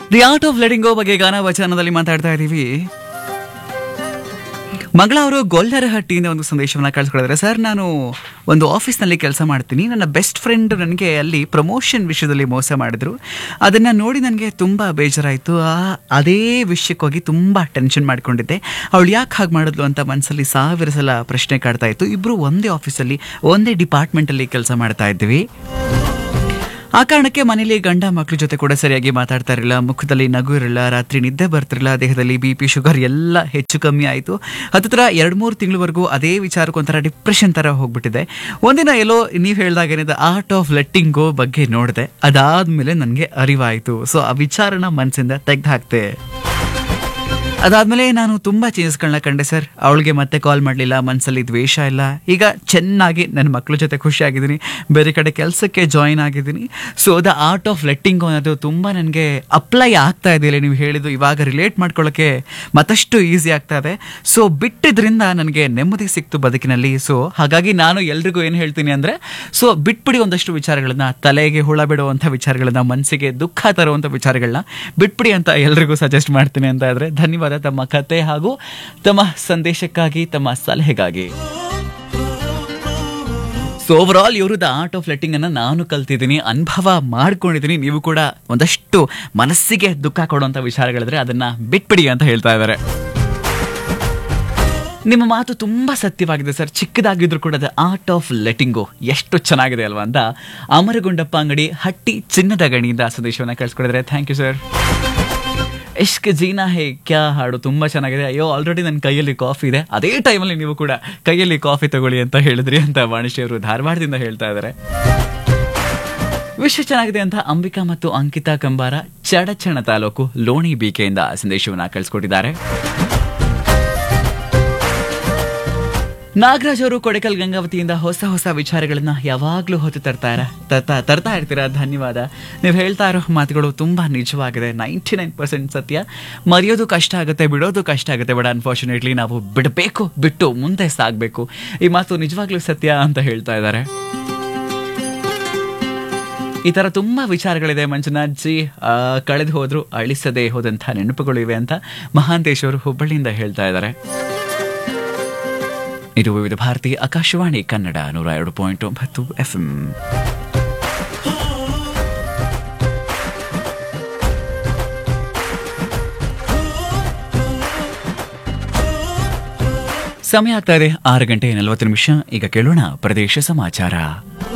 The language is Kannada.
ದಿ ಆರ್ಟ್ ಆಫ್ ಲೆಟಿಂಗ್ ಗೋ ಬಗ್ಗೆ ಗಾನ ವಚನದಲ್ಲಿ ಮಾತಾಡ್ತಾ ಇದ್ದೀವಿ. ಮಗಳ ಅವರು ಗೊಲ್ಲರಹಟ್ಟಿಯಿಂದ ಒಂದು ಸಂದೇಶವನ್ನು ಕಳಿಸ್ಕೊಡಿದ್ರೆ, ಸರ್ ನಾನು ಒಂದು ಆಫೀಸ್ನಲ್ಲಿ ಕೆಲಸ ಮಾಡ್ತೀನಿ, ನನ್ನ ಬೆಸ್ಟ್ ಫ್ರೆಂಡ್ ನನಗೆ ಅಲ್ಲಿ ಪ್ರಮೋಷನ್ ವಿಷಯದಲ್ಲಿ ಮೋಸ ಮಾಡಿದ್ರು. ಅದನ್ನು ನೋಡಿ ನನಗೆ ತುಂಬ ಬೇಜಾರಾಯಿತು. ಅದೇ ವಿಷಯಕ್ಕೋಗಿ ತುಂಬ ಟೆನ್ಷನ್ ಮಾಡ್ಕೊಂಡಿದ್ದೆ. ಅವಳು ಯಾಕೆ ಹಾಗೆ ಮಾಡಿದ್ಲು ಅಂತ ಮನಸ್ಸಲ್ಲಿ 1000 ಸಲ ಪ್ರಶ್ನೆ ಕಾಡ್ತಾ ಇತ್ತು. ಇಬ್ಬರು ಒಂದೇ ಆಫೀಸಲ್ಲಿ ಒಂದೇ ಡಿಪಾರ್ಟ್ಮೆಂಟಲ್ಲಿ ಕೆಲಸ ಮಾಡ್ತಾ ಇದ್ವಿ. ಆ ಕಾರಣಕ್ಕೆ ಮನೇಲಿ ಗಂಡ ಮಕ್ಕಳ ಜೊತೆ ಕೂಡ ಸರಿಯಾಗಿ ಮಾತಾಡ್ತಾ ಇರಲಿಲ್ಲ, ಮುಖದಲ್ಲಿ ನಗು ಇರಲಿಲ್ಲ, ರಾತ್ರಿ ನಿದ್ದೆ ಬರ್ತಿರಲಿಲ್ಲ, ದೇಹದಲ್ಲಿ BP ಶುಗರ್ ಎಲ್ಲ ಹೆಚ್ಚು ಕಮ್ಮಿ ಆಯಿತು. ಹತ್ತಿರ 2-3 ತಿಂಗಳವರೆಗೂ ಅದೇ ವಿಚಾರಕ್ಕೊಂಥರ ಡಿಪ್ರೆಷನ್ ಥರ ಹೋಗ್ಬಿಟ್ಟಿದೆ. ಒಂದಿನ ಎಲ್ಲೋ ನೀವು ಹೇಳಿದಾಗ ಏನಿದೆ ಆರ್ಟ್ ಆಫ್ ಲೆಟ್ಟಿಂಗ್ ಗೋ ಬಗ್ಗೆ ನೋಡಿದೆ. ಅದಾದಮೇಲೆ ನನಗೆ ಅರಿವಾಯಿತು. ಸೊ ಆ ವಿಚಾರನ ಮನಸ್ಸಿಂದ ತೆಗೆದು ಹಾಕ್ತೆ. ಅದಾದಮೇಲೆ ನಾನು ತುಂಬ ಚೇಂಜಸ್ಗಳನ್ನ ಕಂಡೆ ಸರ್. ಅವಳಿಗೆ ಮತ್ತೆ ಕಾಲ್ ಮಾಡಲಿಲ್ಲ, ಮನಸ್ಸಲ್ಲಿ ದ್ವೇಷ ಇಲ್ಲ. ಈಗ ಚೆನ್ನಾಗಿ ನನ್ನ ಮಕ್ಕಳ ಜೊತೆ ಖುಷಿಯಾಗಿದ್ದೀನಿ, ಬೇರೆ ಕಡೆ ಕೆಲಸಕ್ಕೆ ಜಾಯಿನ್ ಆಗಿದ್ದೀನಿ. So the art of letting ಅನ್ನೋದು ತುಂಬ ನನಗೆ ಅಪ್ಲೈ ಆಗ್ತಾ ಇದೆಯಲ್ಲ, ನೀವು ಹೇಳಿದ್ದು ಇವಾಗ ರಿಲೇಟ್ ಮಾಡ್ಕೊಳ್ಳೋಕ್ಕೆ ಮತ್ತಷ್ಟು ಈಸಿ ಆಗ್ತಾ ಇದೆ. ಸೊ ಬಿಟ್ಟಿದ್ರಿಂದ ನನಗೆ ನೆಮ್ಮದಿ ಸಿಕ್ತು ಬದುಕಿನಲ್ಲಿ. ಸೊ ಹಾಗಾಗಿ ನಾನು ಎಲ್ರಿಗೂ ಏನು ಹೇಳ್ತೀನಿ ಅಂದರೆ, ಸೊ ಬಿಟ್ಬಿಡಿ ಒಂದಷ್ಟು ವಿಚಾರಗಳನ್ನ, ತಲೆಗೆ ಹುಳ ಬಿಡುವಂಥ ವಿಚಾರಗಳನ್ನ, ಮನಸ್ಸಿಗೆ ದುಃಖ ತರುವಂಥ ವಿಚಾರಗಳನ್ನ ಬಿಟ್ಬಿಡಿ ಅಂತ ಎಲ್ರಿಗೂ ಸಜೆಸ್ಟ್ ಮಾಡ್ತೀನಿ ಅಂತ ಇದ್ರೆ. ಧನ್ಯವಾದ ತಮ್ಮ ಕತೆ ಹಾಗೂ ತಮ್ಮ ಸಂದೇಶಕ್ಕಾಗಿ, ತಮ್ಮ ಸಲಹೆಗಾಗಿ. ಸೊ ಓವರ್ ಆಲ್ ಇವರು ದ ಆರ್ಟ್ ಆಫ್ ಲೆಟ್ಟಿಂಗ್ ಅನ್ನ ನಾನು ಕಲ್ತಿದ್ದೀನಿ, ಅನುಭವ ಮಾಡ್ಕೊಂಡಿದ್ದೀನಿ. ನೀವು ಕೂಡ ಒಂದಷ್ಟು ಮನಸ್ಸಿಗೆ ದುಃಖ ಕೊಡುವಂಥ ವಿಚಾರಗಳಿದ್ರೆ ಅದನ್ನ ಬಿಟ್ಬಿಡಿ ಅಂತ ಹೇಳ್ತಾ ಇದ್ದಾರೆ. ನಿಮ್ಮ ಮಾತು ತುಂಬ ಸತ್ಯವಾಗಿದೆ ಸರ್, ಚಿಕ್ಕದಾಗಿದ್ರು ಕೂಡ ದ ಆರ್ಟ್ ಆಫ್ ಲೆಟ್ಟಿಂಗು ಎಷ್ಟು ಚೆನ್ನಾಗಿದೆ ಅಲ್ವಾ ಅಂತ ಅಮರಗುಂಡಪ್ಪ ಅಂಗಡಿ, ಹಟ್ಟಿ, ಚಿನ್ನದ ಗಣಿಯಿಂದ ಸಂದೇಶವನ್ನು ಕಳಿಸ್ಕೊಡಿದ್ರೆ. Thank you sir. ಇಷ್ಕ್ ಜೀನಾ ಹೇ ಕ್ಯಾ ಹಾಡು ತುಂಬ ಚೆನ್ನಾಗಿದೆ. ಅಯ್ಯೋ ಆಲ್ರೆಡಿ ನನ್ನ ಕೈಯಲ್ಲಿ ಕಾಫಿ ಇದೆ, ಅದೇ ಟೈಮಲ್ಲಿ ನೀವು ಕೂಡ ಕೈಯಲ್ಲಿ ಕಾಫಿ ತಗೊಳ್ಳಿ ಅಂತ ಹೇಳಿದ್ರಿ ಅಂತ ವಾಣಿಶ್ರೀ ಅವರು ಧಾರವಾಡದಿಂದ ಹೇಳ್ತಾ ಇದ್ದಾರೆ. ವಿಷಯ ಚೆನ್ನಾಗಿದೆ ಅಂತ ಅಂಬಿಕಾ ಮತ್ತು ಅಂಕಿತಾ ಕಂಬಾರ, ಚಡಚಣ ತಾಲೂಕು, ಲೋಣಿ ಬಿಕೆಯಿಂದ ಸಂದೇಶವನ್ನು ಕಳಿಸ್ಕೊಟ್ಟಿದ್ದಾರೆ. ನಾಗರಾಜ್ ಅವರು ಕೊಡೆಕಲ್ ಗಂಗಾವತಿಯಿಂದ ಹೊಸ ಹೊಸ ವಿಚಾರಗಳನ್ನ ಯಾವಾಗಲೂ ಹೊತ್ತು ತರ್ತಾ ಇರ್ತೀರಾ. ಧನ್ಯವಾದ. ನೀವು ಹೇಳ್ತಾ ಇರೋ ಮಾತುಗಳು ತುಂಬ ನಿಜವಾಗಿದೆ. 99% ಸತ್ಯ. ಮರೆಯೋದು ಕಷ್ಟ ಆಗುತ್ತೆ, ಬಿಡೋದು ಕಷ್ಟ ಆಗುತ್ತೆ, ಬಟ್ ಅನ್ಫಾರ್ಚುನೇಟ್ಲಿ ನಾವು ಬಿಡಬೇಕು, ಬಿಟ್ಟು ಮುಂದೆ ಸಾಗಬೇಕು. ಈ ಮಾತು ನಿಜವಾಗ್ಲೂ ಸತ್ಯ ಅಂತ ಹೇಳ್ತಾ ಇದ್ದಾರೆ. ಈ ಥರ ತುಂಬ ವಿಚಾರಗಳಿದೆ. ಮಂಜುನಾಥ್ ಜಿ, ಕಳೆದು ಹೋದ್ರು ಅಳಿಸದೆ ಹೋದಂಥ ನೆನಪುಗಳು ಇವೆ ಅಂತ ಮಹಾಂತೇಶ್ ಅವರು ಹುಬ್ಬಳ್ಳಿಯಿಂದ ಹೇಳ್ತಾ ಇದ್ದಾರೆ. ಇದು ವಿವಿಧ ಭಾರತಿ ಆಕಾಶವಾಣಿ ಕನ್ನಡ 102.9 FM. ಸಮಯ ಆಗ್ತಾ ಇದೆ 6 ಗಂಟೆ 40 ನಿಮಿಷ. ಈಗ ಕೇಳೋಣ ಪ್ರದೇಶ ಸಮಾಚಾರ.